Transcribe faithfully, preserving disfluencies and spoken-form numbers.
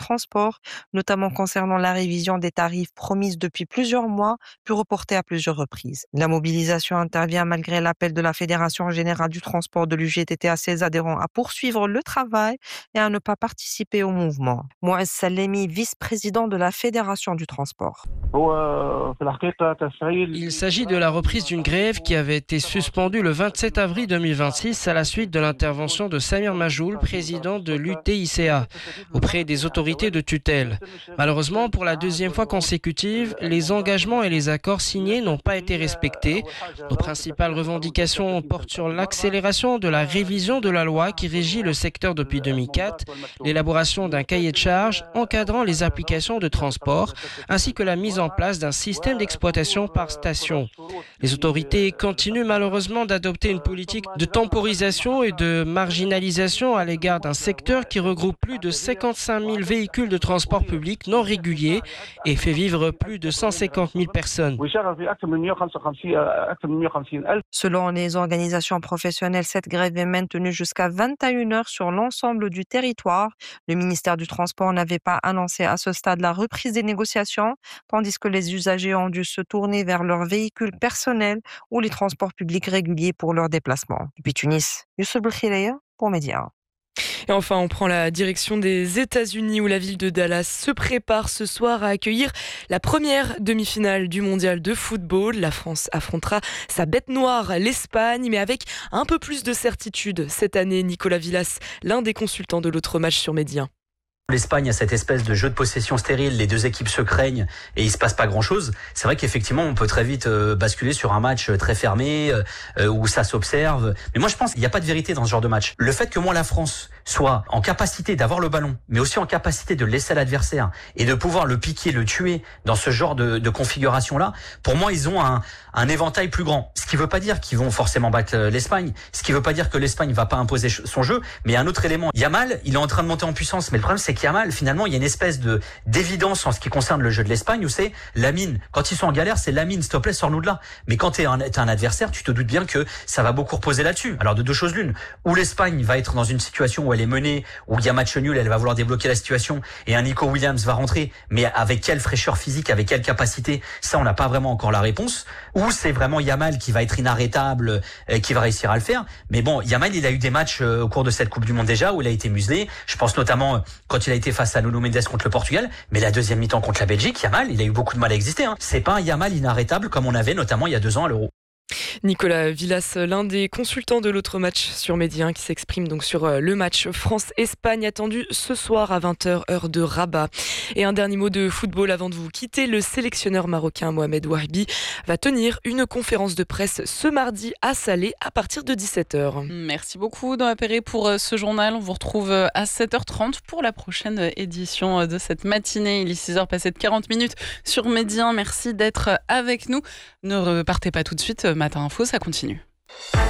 transports, notamment concernant la révision des tarifs promise depuis plusieurs mois, puis reportée à plusieurs reprises. La mobilisation intervient malgré l'appel de la Fédération générale du transport de l'U G T T à ses adhérents à poursuivre le travail et à ne pas participer au mouvement. Mouaz Salemi, vice-président de la Fédération du transport. Il s'agit de la reprise d'une grève qui avait été suspendue le vingt-sept avril deux mille vingt-six à la suite de l'intervention de Samir Majoul, président de l'U T I C A, auprès des autorités de tutelle. Malheureusement, pour la deuxième fois consécutive, les engagements et les accords signés n'ont pas été respectés. Nos principales revendications portent sur l'accélération de la révision de la loi qui régit le secteur depuis deux mille quatre, l'élaboration d'un cahier de charges encadrant les applications de transport, ainsi que la mise en place d'un système d'exploitation par station. Les autorités continuent malheureusement d'adopter une politique de temporisation et de marginalisation à l'égard d'un secteur qui regroupe plus de cinquante-cinq mille véhicules de transport public non réguliers et fait vivre plus de cent cinquante mille personnes. Selon les organisations professionnelles, cette grève est maintenue jusqu'à vingt et une heures sur l'ensemble du territoire. Le ministère du Transport n'avait pas annoncé à ce stade la reprise des négociations, tandis que les usagers ont dû se tourner vers leurs véhicules personnels ou les transports publics réguliers pour leurs déplacements. Depuis Tunis, Youssef Belkhileya pour Média. Et enfin, on prend la direction des États-Unis où la ville de Dallas se prépare ce soir à accueillir la première demi-finale du mondial de football. La France affrontera sa bête noire, l'Espagne, mais avec un peu plus de certitude cette année. Nicolas Villas, l'un des consultants de l'autre match sur Média. L'Espagne a cette espèce de jeu de possession stérile, les deux équipes se craignent et il se passe pas grand-chose. C'est vrai qu'effectivement, on peut très vite euh, basculer sur un match très fermé, euh, où ça s'observe. Mais moi, je pense qu'il n'y a pas de vérité dans ce genre de match. Le fait que moi, la France soit en capacité d'avoir le ballon, mais aussi en capacité de laisser à l'adversaire et de pouvoir le piquer, le tuer dans ce genre de, de configuration-là, pour moi, ils ont un, un éventail plus grand. Ce qui veut pas dire qu'ils vont forcément battre l'Espagne, ce qui veut pas dire que l'Espagne va pas imposer son jeu, mais il y a un autre élément. Yamal, il est en train de monter en puissance, mais le problème, c'est Yamal, finalement, il y a une espèce de d'évidence en ce qui concerne le jeu de l'Espagne où c'est Lamine. Quand ils sont en galère, c'est Lamine, s'il te plaît, sors-nous de là. Mais quand t'es un, t'es un adversaire, tu te doutes bien que ça va beaucoup reposer là-dessus. Alors de deux choses l'une, ou l'Espagne va être dans une situation où elle est menée, où il y a match nul, elle va vouloir débloquer la situation et un Nico Williams va rentrer, mais avec quelle fraîcheur physique, avec quelle capacité, ça on n'a pas vraiment encore la réponse. Ou c'est vraiment Yamal qui va être inarrêtable, et qui va réussir à le faire. Mais bon, Yamal, il a eu des matchs au cours de cette Coupe du Monde déjà où il a été muselé. Je pense notamment quand il a été face à Nuno Mendes contre le Portugal, mais la deuxième mi-temps contre la Belgique, Yamal, il a eu beaucoup de mal à exister. Hein. C'est pas un Yamal inarrêtable comme on avait notamment il y a deux ans à l'Euro. Nicolas Villas, l'un des consultants de l'autre match sur Média, qui s'exprime donc sur le match France-Espagne attendu ce soir à vingt heures, heure de Rabat. Et un dernier mot de football avant de vous quitter. Le sélectionneur marocain Mohamed Wahibi va tenir une conférence de presse ce mardi à Salé à partir de dix-sept heures. Merci beaucoup Noa Perret pour ce journal. On vous retrouve à sept heures trente pour la prochaine édition de cette matinée. Il est six heures passées de quarante minutes sur Média. Merci d'être avec nous. Ne repartez pas tout de suite. Matin Info, ça continue.